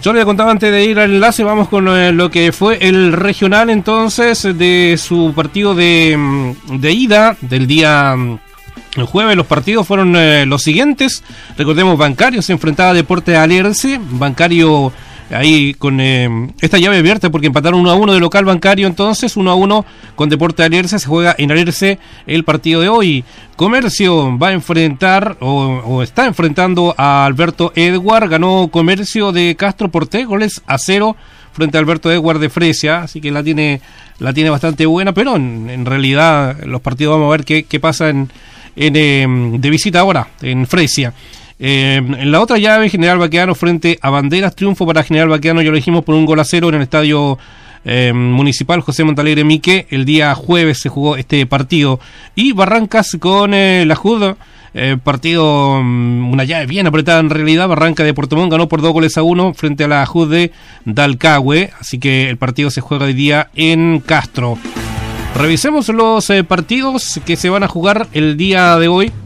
Yo le contaba antes de ir al enlace, vamos con lo que fue el regional entonces de su partido de ida del día el jueves. Los partidos fueron los siguientes. Recordemos, Bancario se enfrentaba a Deportes Alerce. Bancario ahí con esta llave abierta porque empataron 1-1 de local Bancario, entonces 1-1 con Deportes Alerce. Se juega en Alerce el partido de hoy. Comercio va a enfrentar o está enfrentando a Alberto Edward. Ganó Comercio de Castro por 3-0 frente a Alberto Edward de Fresia, así que la tiene bastante buena, pero en realidad los partidos vamos a ver qué pasa de visita ahora en Fresia. En la otra llave, General Baqueano frente a Banderas, triunfo para General Baqueano, ya lo dijimos, por 1-0 en el estadio municipal José Montalegre Mique. El día jueves se jugó este partido. Y Barrancas con la JUD, partido, una llave bien apretada en realidad. Barranca de Puerto Montt ganó por 2-1 frente a la JUD de Dalcahue, así que el partido se juega hoy día en Castro. Revisemos los partidos que se van a jugar el día de hoy.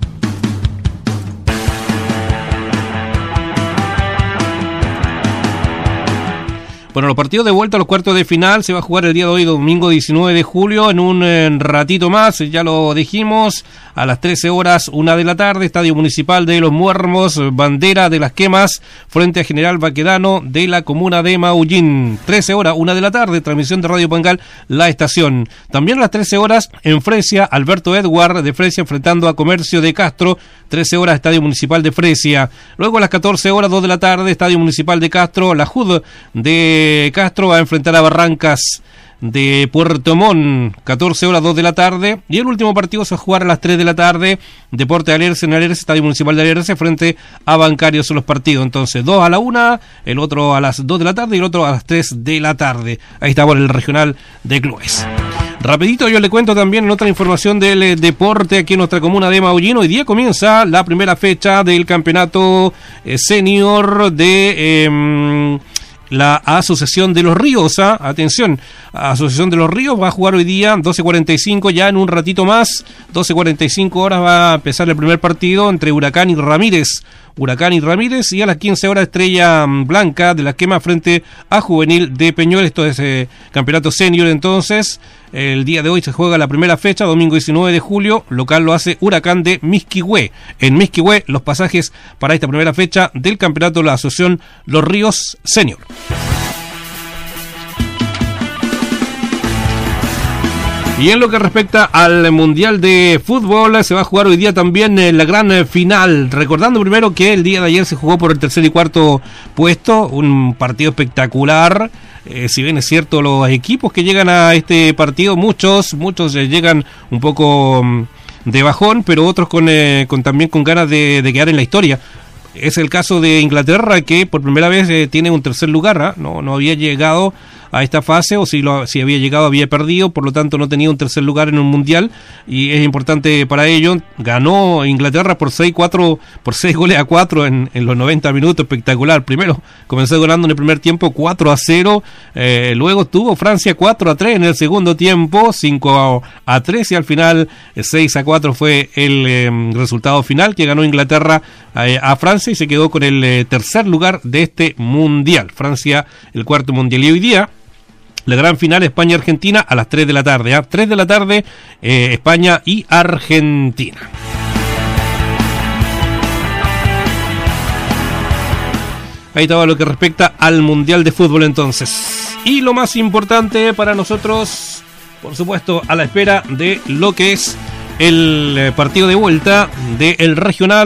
Bueno, los partidos de vuelta a los cuartos de final se va a jugar el día de hoy, domingo 19 de julio, en un ratito más, ya lo dijimos, a las 13 horas, 1 de la tarde, Estadio Municipal de Los Muermos, Bandera de las Quemas, frente a General Baquedano de la comuna de Maullín. 13 horas, 1 de la tarde, transmisión de Radio Pangal, La Estación. También a las 13 horas, en Fresia, Alberto Edward de Fresia enfrentando a Comercio de Castro, 13 horas, Estadio Municipal de Fresia. Luego a las 14 horas, 2 de la tarde, Estadio Municipal de Castro, la JUD de Castro va a enfrentar a Barrancas de Puerto Montt, 14 horas, 2 de la tarde. Y el último partido se va a jugar a las 3 de la tarde, Deportes Alerce en Alerce, Estadio Municipal de Alerce frente a Bancario. Son los partidos entonces, 2 a la 1, el otro a las 2 de la tarde y el otro a las 3 de la tarde. Ahí está por el regional de clubes. Rapidito yo le cuento también en otra información del deporte aquí en nuestra comuna de Maullín. Hoy día comienza la primera fecha del campeonato senior de la Asociación de los Ríos. Atención, Asociación de los Ríos va a jugar hoy día 12:45, ya en un ratito más, 12:45 horas va a empezar el primer partido entre Huracán y Ramírez, y a las 15 horas Estrella Blanca de la Quema frente a Juvenil de Peñol. Esto es campeonato senior entonces. El día de hoy se juega la primera fecha, domingo 19 de julio, local lo hace Huracán de Misquihue. En Misquihue los pasajes para esta primera fecha del campeonato de la Asociación Los Ríos Senior. Y en lo que respecta al Mundial de Fútbol, se va a jugar hoy día también la gran final. Recordando primero que el día de ayer se jugó por el tercer y cuarto puesto, un partido espectacular. Si bien es cierto, los equipos que llegan a este partido, muchos llegan un poco de bajón, pero otros también con ganas de quedar en la historia. Es el caso de Inglaterra, que por primera vez tiene un tercer lugar, no había llegado a esta fase, o si había llegado había perdido, por lo tanto no tenía un tercer lugar en un mundial, y es importante para ello. Ganó Inglaterra por 6 goles a 4 en los 90 minutos, espectacular. Primero comenzó ganando en el primer tiempo 4-0, luego tuvo Francia 4-3 en el segundo tiempo, 5-3, y al final 6-4 fue el resultado final, que ganó Inglaterra a Francia y se quedó con el tercer lugar de este mundial. Francia el cuarto mundial. Y hoy día la gran final, España-Argentina, a las 3 de la tarde. 3 de la tarde, España y Argentina. Ahí estaba lo que respecta al Mundial de Fútbol entonces. Y lo más importante para nosotros, por supuesto, a la espera de lo que es el partido de vuelta del regional.